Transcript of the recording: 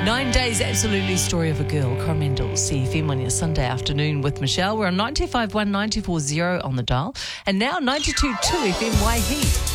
9 Days, Absolutely Story of a Girl, Coromandel, CFM on your Sunday afternoon with Michelle. We're on 95.1, 94.0 on the dial. And now 92.2 FM Waihi.